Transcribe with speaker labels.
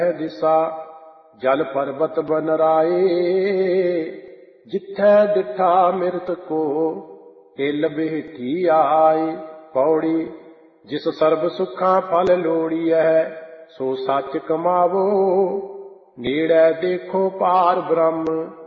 Speaker 1: दिशा जल पर्वत बन राए। जिथै डिठा मिरत को तिल बेठी आए। पौड़ी जिस सर्ब सुखा फल लोड़िए सो सच कमावो। नेड़े देखो पार ब्रह्म